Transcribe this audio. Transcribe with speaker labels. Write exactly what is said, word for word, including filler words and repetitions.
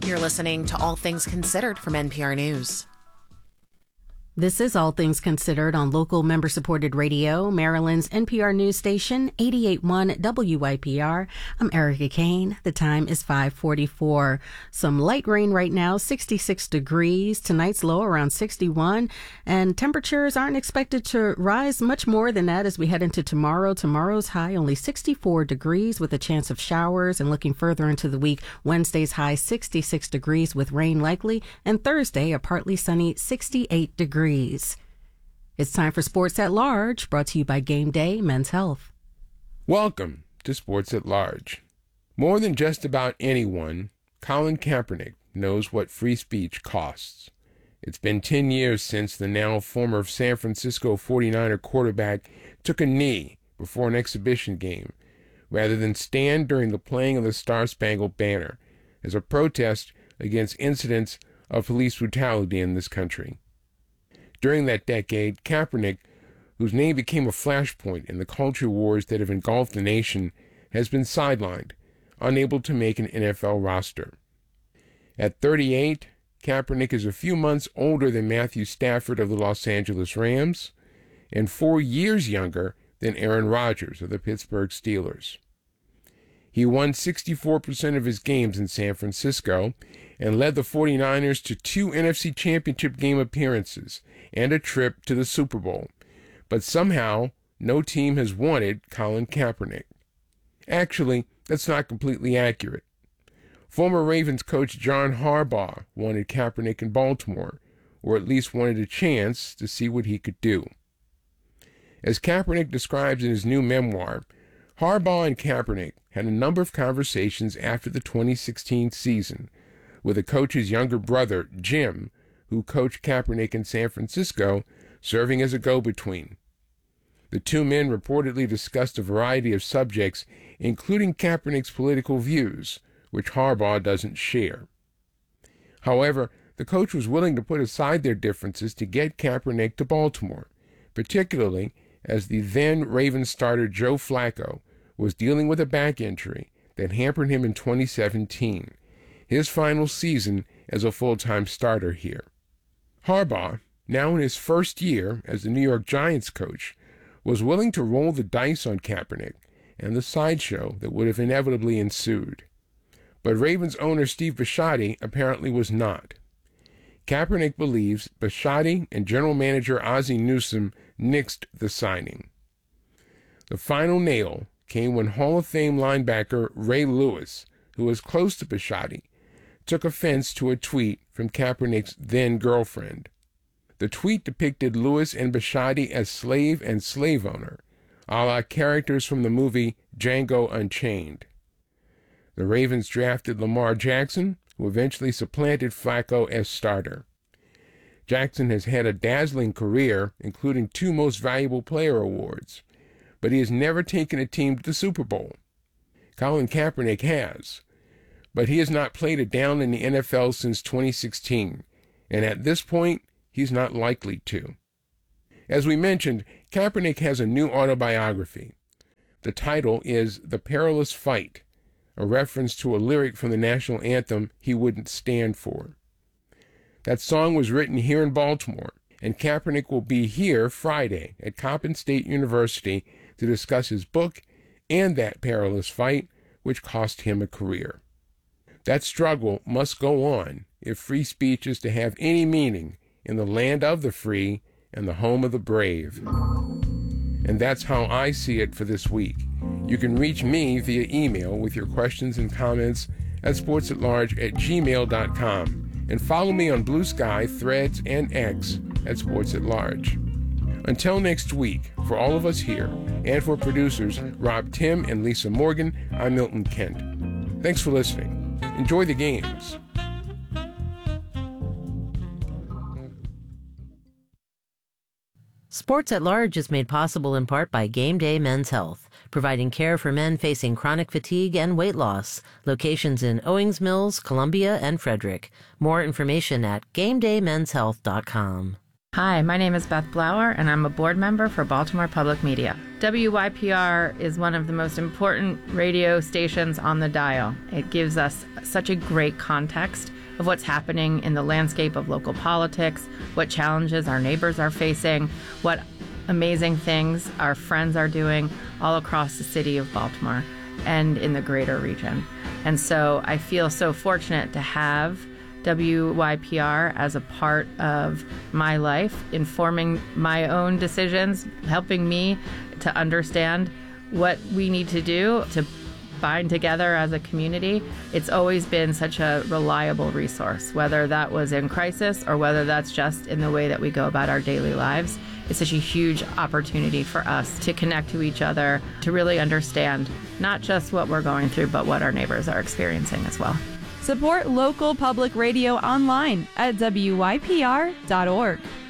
Speaker 1: You're listening to All Things Considered from N P R News.
Speaker 2: This is All Things Considered on local member-supported radio, Maryland's N P R news station, eighty-eight point one W I P R. I'm Erica Kane. The time is five forty-four. Some light rain right now, sixty-six degrees. Tonight's low around sixty-one, and temperatures aren't expected to rise much more than that as we head into tomorrow. Tomorrow's high only sixty-four degrees with a chance of showers, and looking further into the week, Wednesday's high sixty-six degrees with rain likely, and Thursday a partly sunny sixty-eight degrees. It's time for Sports at Large, brought to you by Game Day Men's Health.
Speaker 3: Welcome to Sports at Large. More than just about anyone, Colin Kaepernick knows what free speech costs. It's been ten years since the now former San Francisco forty-niner quarterback took a knee before an exhibition game, rather than stand during the playing of the Star-Spangled Banner as a protest against incidents of police brutality in this country. During that decade, Kaepernick, whose name became a flashpoint in the culture wars that have engulfed the nation, has been sidelined, unable to make an N F L roster. At thirty-eight, Kaepernick is a few months older than Matthew Stafford of the Los Angeles Rams, and four years younger than Aaron Rodgers of the Pittsburgh Steelers. He won sixty-four percent of his games in San Francisco and led the forty-niners to two N F C Championship game appearances and a trip to the Super Bowl. But somehow, no team has wanted Colin Kaepernick. Actually, that's not completely accurate. Former Ravens coach John Harbaugh wanted Kaepernick in Baltimore, or at least wanted a chance to see what he could do. As Kaepernick describes in his new memoir, Harbaugh and Kaepernick had a number of conversations after the twenty sixteen season, with the coach's younger brother, Jim, who coached Kaepernick in San Francisco, serving as a go-between. The two men reportedly discussed a variety of subjects, including Kaepernick's political views, which Harbaugh doesn't share. However, the coach was willing to put aside their differences to get Kaepernick to Baltimore, particularly as the then Ravens starter Joe Flacco was dealing with a back injury that hampered him in twenty seventeen, his final season as a full-time starter here. Harbaugh, now in his first year as the New York Giants coach, was willing to roll the dice on Kaepernick and the sideshow that would have inevitably ensued. But Ravens owner Steve Bisciotti apparently was not. Kaepernick believes Bisciotti and general manager Ozzie Newsome nixed the signing. The final nail came when Hall of Fame linebacker Ray Lewis, who was close to Bisciotti, took offense to a tweet from Kaepernick's then-girlfriend. The tweet depicted Lewis and Bisciotti as slave and slave owner, a la characters from the movie Django Unchained. The Ravens drafted Lamar Jackson, who eventually supplanted Flacco as starter. Jackson has had a dazzling career, including two Most Valuable Player awards, but he has never taken a team to the Super Bowl. Colin Kaepernick has, but he has not played a down in the N F L since twenty sixteen, and at this point, he's not likely to. As we mentioned, Kaepernick has a new autobiography. The title is The Perilous Fight, a reference to a lyric from the national anthem he wouldn't stand for. That song was written here in Baltimore, and Kaepernick will be here Friday at Coppin State University to discuss his book and that perilous fight, which cost him a career. That struggle must go on if free speech is to have any meaning in the land of the free and the home of the brave. And that's how I see it for this week. You can reach me via email with your questions and comments at sportsatlarge at gmail dot com, and follow me on Blue Sky, Threads, and X at Sports at Large. Until next week, for all of us here, and for producers Rob Tim and Lisa Morgan, I'm Milton Kent. Thanks for listening. Enjoy the games.
Speaker 4: Sports at Large is made possible in part by Game Day Men's Health, providing care for men facing chronic fatigue and weight loss. Locations in Owings Mills, Columbia, and Frederick. More information at game day men's health dot com.
Speaker 5: Hi, my name is Beth Blower, and I'm a board member for Baltimore Public Media. W Y P R is one of the most important radio stations on the dial. It gives us such a great context of what's happening in the landscape of local politics, what challenges our neighbors are facing, what amazing things our friends are doing all across the city of Baltimore and in the greater region. And so I feel so fortunate to have W Y P R as a part of my life, informing my own decisions, helping me to understand what we need to do to bind together as a community. It's always been such a reliable resource, whether that was in crisis or whether that's just in the way that we go about our daily lives. It's such a huge opportunity for us to connect to each other, to really understand not just what we're going through, but what our neighbors are experiencing as well.
Speaker 6: Support local public radio online at W Y P R dot org.